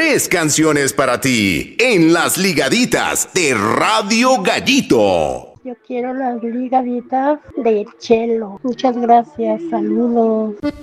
3 canciones para ti en las ligaditas de Radio Gallito. Yo quiero las ligaditas de Chelo. Muchas gracias, saludos.